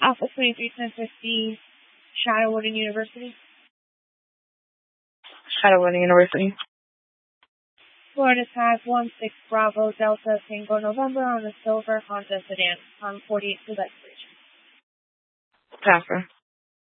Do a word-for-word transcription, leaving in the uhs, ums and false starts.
Alpha twenty-three ten fifty, Shadowwood University. Shadowwood University. Florida Tag one six Bravo Delta Tango November on a silver Honda sedan on forty-eight Quebec Bridge. Passer.